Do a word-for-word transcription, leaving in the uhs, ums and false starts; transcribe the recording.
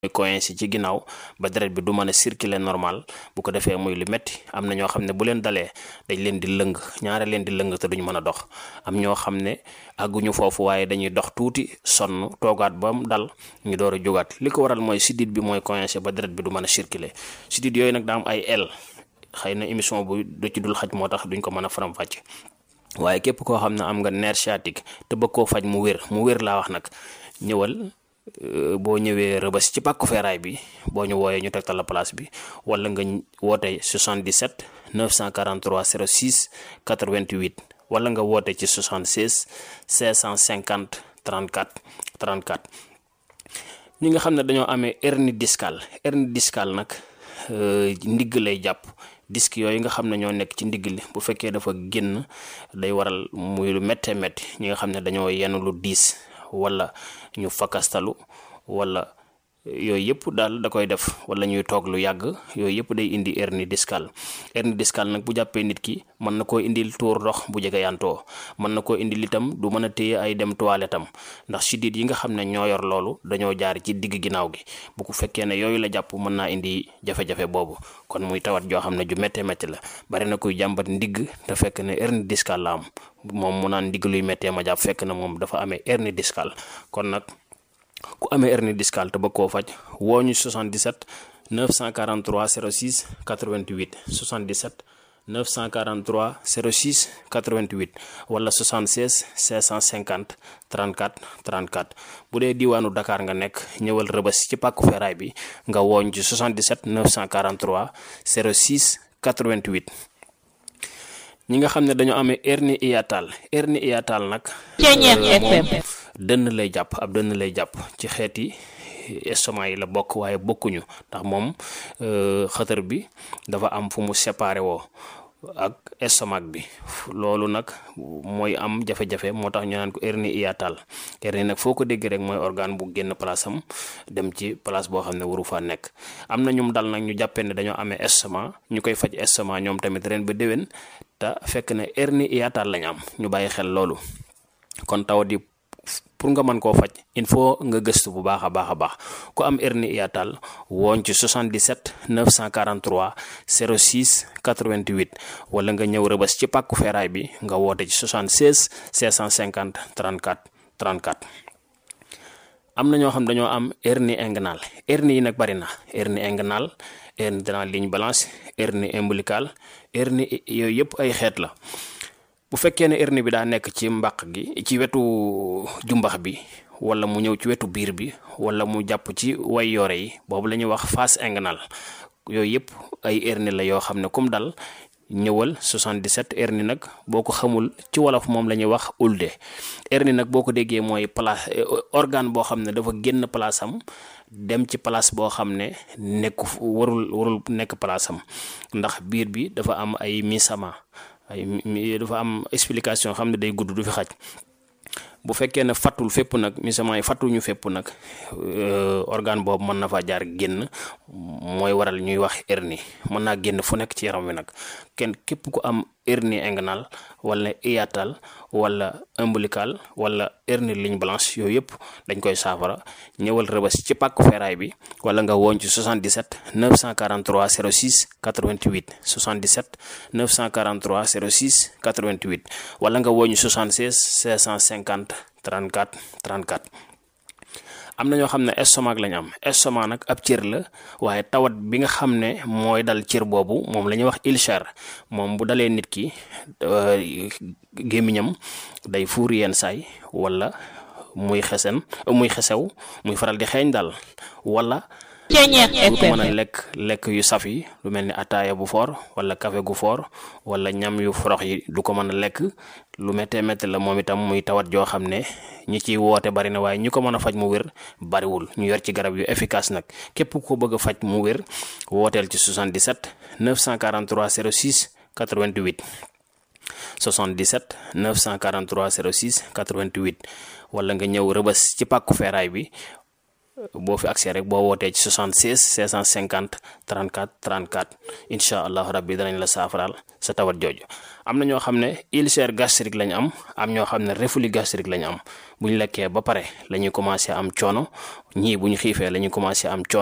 coincé ci ginnaaw ba deret bi du mën a circuler normal bu ko defee muy lu metti am na ñoo xam ne bu leen dalee dañ leen di lëng ñaare leen di lëng te duñ mën a dox am ñoo xam ne àgguñu foofu waaye dañuy dox tuuti sonn toogaat ba mu dal ñu door a jógaat li ko waral mooy sidit bi mooy coincé ba deret bi du mën a circuler sidit yooyu nag daa am ay el xëy na émission bu du ci dul xaj moo tax duñ ko mën a faram-fàcce waaye képp koo xam ne am nga nerf sciatique te bëgg koo faj mu wér mu wér laa wax nag ñëwal boo ñëwee Rëbës ci pàkku feeraay bi boo ñu wooyee ñu tegtal la place bi wala nga woote soixante-dix-sept neuf cent quarante-trois zéro six quatre-vingt-huit wala nga woote ci soixante-seize cinq cent cinquante trente-quatre trente-quatre ñi nga xam ne dañoo amee hernie discale hernie discale nag ndigg lay jàpp disque yooyu nga xam ne ñoo nekk ci ndigg li bu fekkee dafa génn day waral muy lu méttee métti ñi nga xam ne dañoo yenn lu diis wala ñu fakastalu wala yooyu yëpp daal da koy def wala ñuy toog lu yàgg yooyu yëpp day indi hernie discale hernie discale nag bu jàppee nit ki mën na koo indil tuur ndox bu jege yantoo mën na koo indil itam du mën a téye ay dem toilette am ndax sidit yi nga xam ne ñoo yor loolu dañoo jaar ci digg ginnaaw gi bu ko fekkee ne yooyu la jàpp mën naa indi jafe-jafe boobu kon muy tawat joo xam ne ju méttee métti la bari na kuy jàmbat ndigg te fekk ne hernie discale la am moom mu naan ndigg luy méttee ma jàpp fekk na moom dafa amee hernie discale kon nag ku amee hernie discale te bëgg koo faj woo ñu soixante-dix-sept neuf cent quarante-trois zéro six quatre-vingt-huit soixante-dix-sept neuf cent quarante-trois zéro six quatre-vingt-huit wala soixante-seize cinq cent cinquante trente-quatre trente-quatre bu dee diwaanu Dakar nga nekk ñëwal Rëbës ci pàkku feeraay bi nga wooñ ci soixante-dix-sept neuf cent quarante-trois zéro six quatre-vingt-huit ñi nga xam ne dañoo amee hernie hiatale hernie hiatale nag moom dënn lay jàpp ab dënn lay jàpp ci xeeti estomac yi la bokk waaye bokkuñu ndax moom xëtër bi dafa am fu mu séparé woo ak estomac bi loolu nag mooy am jafe-jafe moo tax ñu naan ko hernie hiatale hernie nag foo ko dégg rek mooy organe bu génn place am dem ci place boo xam ne waru faa nekk am na ñum dal nag ñu jàppee ne dañoo amee estomac ñu koy faj estomac ñoom tamit ren ba déwén te fekk ne hernie hiatale lañ am ñu bàyyi xel loolu kon taw di pour nga mën koo faj il faut nga gëstu bu baax a baax a baax ku am hernie hiatale wooñ ci soixante-dix-sept neuf cent quarante-trois zéro six quatre-vingt-huit wala nga ñëw Rëbës ci pàkku feeraay bi nga woote ci soixante-seize cinq cent cinquante trente-quatre trente-quatre am na ñoo xam dañoo am hernie inguinale hernie yi nag bari na hernie inguinale hernie de la ligne blanche hernie ombilicale hernie yooyu yëpp ay xeet la bu fekkee ne hernie bi daa nekk ci mbàq gi ci wetu jumbax bi wala mu ñëw ci wetu biir bi wala mu jàpp ci way yore yi boobu la ñuy wax face inguinale yooyu yëpp ay hernie la yoo xam ne comme dal ñëwal soixante-dix-sept hernie nag boo ko xamul ci wolof moom la ñuy wax ulde hernie nag boo ko déggee mooy place organe boo xam ne dafa génn place am dem ci place boo xam ne nekku warul warul nekk place am ndax biir bi dafa am ay misama ay dafa am explication xam ne day gudd du fi xaj bu fekkee ne fattul fépp nag misament yi fattuñu fépp nag organe boobu mën na faa jaar génn mooy waral ñuy wax hernie mën naa génn fu nekk ci yaram wi nag kenn képp ku am hernie inguinale wala hiatale wala ombilical wala hernie ligne blanche yooyu yëpp dañ koy saafara ñëwal Rëbës ci pàkku feeraay bi wala nga woon ci soixante-dix-sept neuf cent quarante-trois zéro six quatre-vingt-huit soixante-dix-sept neuf cent quarante-trois zéro six quatre-vingt-huit wala nga woon ci soixante-seize cinq cent cinquante trente-quatre trente-quatre am na ñoo xam ne estomac lañ am estomac nag ab cër la waaye tawat bi nga xam ne mooy dal cër boobu moom la ñuy wax ulcère moom bu dalee nit ki gémmiñam day fuur yenn saay wala muy xesen muy xesew muy faral di xeeñ daal wala du ko mën a lekk lekk yu saf yi lu mel ni ataaya bu foor wala café gu foor wala ñam yu forox yi du ko mën a lekk lu méttee métti la moom itam muy tawat joo xam ne ñi ciy woote bari na waaye ñu ko mën a faj mu wér bariwul ñu yor ci garab yu efficace nag képp ko bëgg a faj mu wér wooteel ci soixante-dix-sept neuf cent quarante-trois zéro six quatre-vingt-huit soixante-dix-sept neuf cent quarante-trois zéro six quatre-vingt-huit wala nga ñëw Rëbës ci pàkku feeraay bi boo fi accès rek boo wootee ci soixante-seize cinq cent cinquante trente-quatre trente-quatre incha allah rabbi danañ la saafaraal sa tawat jooju. am na ñoo xam ne ulcère gastrique lañ am am ñoo xam ne reflux gastrique lañ am bu ñu lekkee ba pare la ñuy commencé am coono ñii bu ñu xiifee la ñuy commencé am coono.